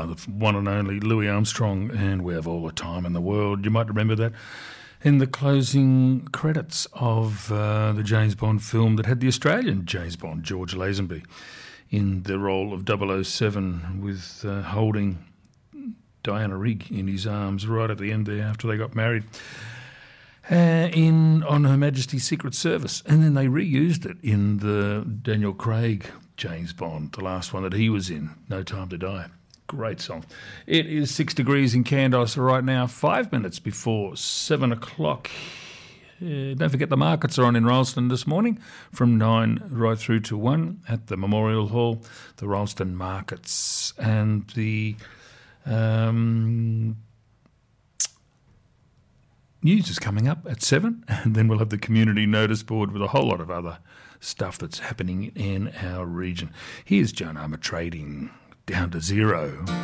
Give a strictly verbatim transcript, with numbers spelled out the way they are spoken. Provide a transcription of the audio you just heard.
the one and only Louis Armstrong, and we have all the time in the world. You might remember that in the closing credits of uh, the James Bond film that had the Australian James Bond, George Lazenby, in the role of double oh seven, with uh, holding Diana Rigg in his arms right at the end there after they got married. Uh, in on Her Majesty's Secret Service, and then they reused it in the Daniel Craig James Bond, the last one that he was in, No Time to Die. Great song. It is six degrees in Candos right now, five minutes before seven o'clock. Uh, don't forget the markets are on in Ralston this morning from nine right through to one at the Memorial Hall, the Ralston Markets, and the um, news is coming up at seven, and then we'll have the community notice board with a whole lot of other stuff that's happening in our region. Here's John Armour Trading, Down to Zero.